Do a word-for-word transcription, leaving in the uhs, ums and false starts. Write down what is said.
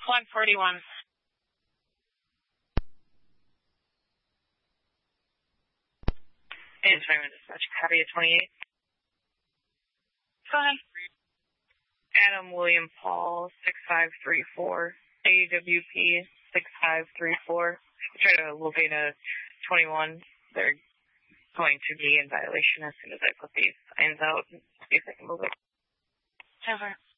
one forty-one. And twenty-one dispatch, copy at twenty-eight. Go ahead. Adam William Paul, six five three four. A W P, six five three four. Try to locate a twenty-one. They're going to be in violation as soon as I put these signs out and see if I can move it. Over.